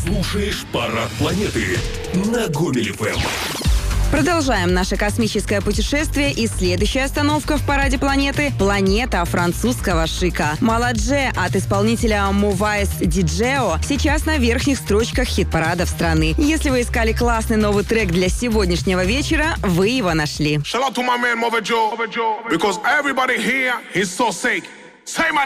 слушаешь «Парад планеты» на Гомель ФМ. Продолжаем наше космическое путешествие, и следующая остановка в параде планеты – планета французского шика. «Маладже» от исполнителя Mauvaise Диджео сейчас на верхних строчках хит-парадов страны. Если вы искали классный новый трек для сегодняшнего вечера, вы его нашли.